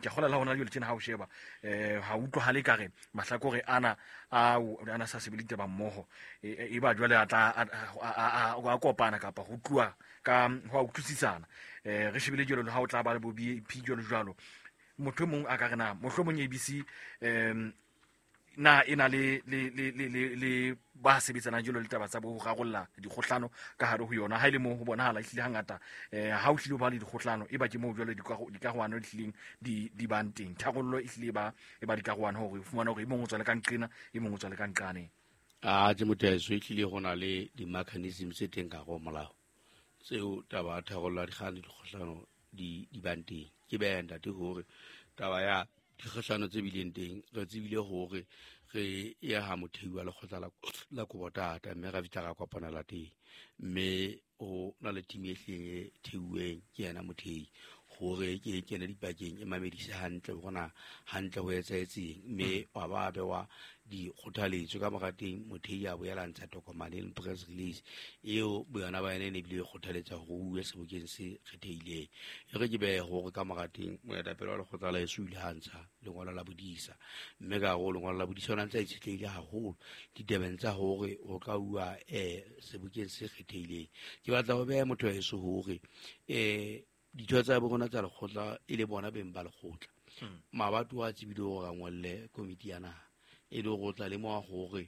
ke gola la hona le tsena ha o sheba ha utlwa hale ka re mahlakore ana sa sebelite ba mmoho e ba jwale a kopana kapa ho tluwa ka ho utlwisisana re shebile jelo ha o tla ba le bobi phijolo jwalo motho mong a ka rena mohlo mong ABC na ena le ba sebetsana jelo le taba tsa bo ragolla dikgohlano ka hare ho yona ha ile mo ho bonahala ehlile hangata ha o hlile ba le dikgohlano e ba ke mo jwale dikagwana le hlileng di banteng tharollo ehlile ba dikagwana hore o fumana hore e mong o tswa le ka nqena e mong o tswa le ka nqane je moteso ehlile gona le di-mechanism tse teng ka go molao tseo taba tharollo di dikgohlano di banteng ke benda te hore taba ya dikgohlano tse bileng teng re tsebile hore re ya ha mothei wa lekgotla la Kobotata mme ra vitla ga kopana la teng mme o na le team e hleng e theuweng ke yena mothei hore ke kena dipakeng e mamedise hantle gona hantle ho etsaetseng mme wa ba bewa di kgothaletso ka mogateng mothei ya boela ntsha tokomane le press release eo boyana ba ene ne bile kgothaletsa go bua sebokeng se kgetheileng e re ke be hore ka mogateng moetapele wa lekgotla la Yesu ile hantsha lengolo la bodisa mme ka go lengolo la bodisa ona ntse a itshetlehile haholo ditebeng tsa hore o ka bua sebokeng se kgetheileng ke batla go beha motho wa Yesu hore ditho tsa bona tsa lekgotla e le bona beng ba lekgotla mabato a tsebile go ga ngolle komiti ya naha e le go tla le mo gore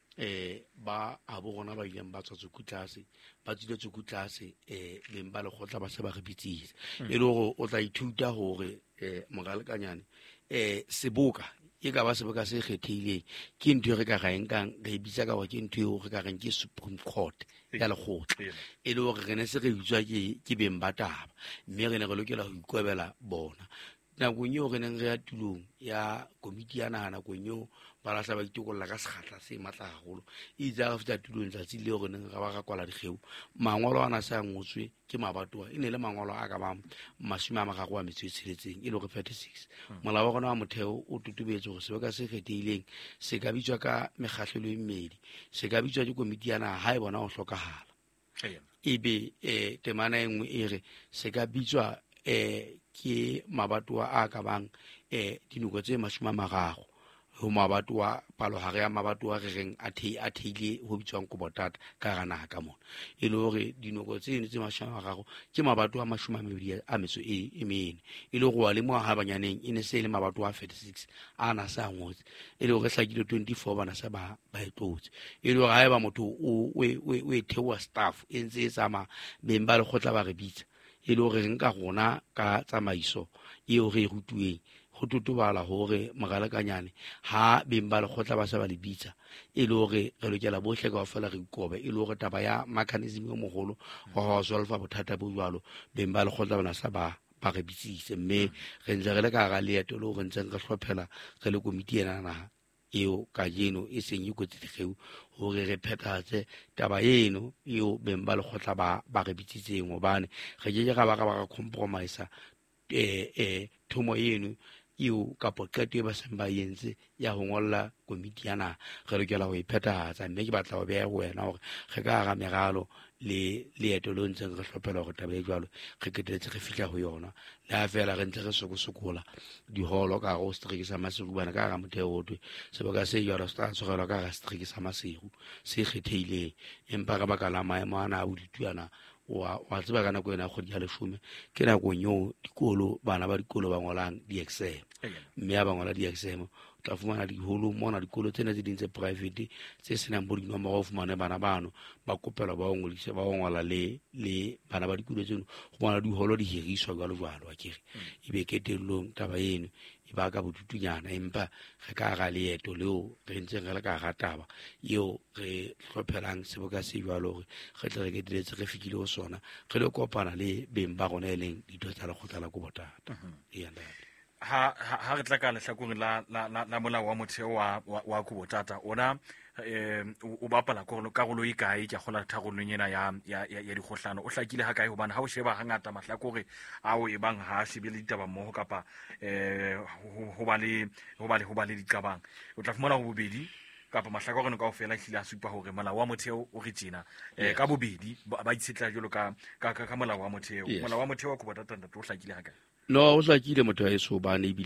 ba a bo gona ba ileng ba tswa tsukutlase ba tsile tsukutlase beng ba lekgotla ba se ba re bitsitse e le go o tla ithuta gore mogalekanyane seboka e ka ba seboka se kgetheileng ke ntho re ka ga enkang re bitsa ka gore ke ntho eo re ka reng ke Supreme Court ya lekgotla e le gore re ne se re bitswa ke beng ba taba mme re ne re lokela go ikwebela bona nakong eo re neng re ya tulong ya komiti ya naha nakong eo ba lahla ba itokolola ka sekgatla se matla haholo e itse ga feta tulong tsatsi leo re neng re ba kwala dikgeu mangolo ana sa ngotswe ke mabatoa e ne le mangolo a ka ba 36 e le gore 36 molao wa gona wa motheo o tutubetse go seboka se kgetheileng se ka bitswa ka mekgahlelo e mmedi se ka bitswa ke komiti ya naha ha e bona go hlokahala ebe temana e nngwe e re se ka bitswa ke mabatoa a ka bang dinoko tse 30 ho mabatoa palohare ya mabatoa re reng a theile ho bitswang Kobotata ka ga naha ka mona e le hore dinoko tseno tse 30 ke mabatoa a 24 a metso e mene e le go wa le mo ha banyaneng e ne se le mabatoa a 36 a na sa ngotse e le hore hlakile 24 bana sa ba etlotse e le hore ha eba motho o thewa staff e ntse e tsama beng ba lekgotla ba re bitsa e le hore nka gona ka tsamaiso eo re rutuweng go totobala hore mogalekanyane ha beng ba lekgotla ba sa ba le bitsa e le hore re lokela bohle ka fela re ikobe e le hore taba ya mechanism e mogolo go solve bothata bo jwalo beng ba lekgotla bana sa ba re bitsitse mme re ntse re le ka ga leeto le hore ntse re hlophela re le komiti ena naha eo ka jeno e seng e kotsi dikgeu hore re phethatse taba eno eo beng ba lekgotla ba re bitsitseng hobane re je ga ba compromise thomo eno eo kapo qeto e ba seng ba yentse ya ho ngolla komiti ya naha re lokela go iphethahatsa mme ke batla go beha go wena hore re ka ga meralo le leeto le ntseng re hlophela gore taba e jwalo re keteletse re fihla ho yona le ha fela re ntse re sokosokola diholo ka go strike sa maseru bana ka ga motheo otwe seboka se jwalo se tla tshwarelwa ka ga strike sa maseru se kgetheileng empa ka baka la maemo ana a bodituana wa tseba ka nako ena kgwedi ya 10 ke nakong eo dikolo bana ba dikolo ba ngolang di-exam mme ba ngola di-exam tla fumana diholo mona dikolo tsena tse ding tse private tse senang bo dinomoro go fumane bana bano ba kopela ba ngolise ba ngola le bana ba dikolo tseno go bona diholo di hiriswa jwalo akere ibe ketellong taba eno e ba ka botutunyana empa re ka ga leeto leo re ntse re le ka ga taba eo re hlophelang seboka se jwalo gore re tle re keteletse re fikile ho sona re le kopana le beng ba gona e leng ditho tsa lekgotla la Kobotata ha re tla ka lehlakoreng la molao wa motheo wa Kobotata ona o bapala karolo e kae ke gola tharolong ena ya dikgohlano o hlakile ha kae hobane ha o sheba hangata mahlakore ao e bang ha se be le ditaba mmoho kapa ho ba le diqabang o tla fumana go bobedi kapa mahlakoreng kaofela ehlile a supa hore molao wa motheo o re tjena ka bobedi ba itsetla jalo ka molao wa motheo molao wa motheo wa Kobotata o hlakile ha kae no o hlakile motho wa eso bane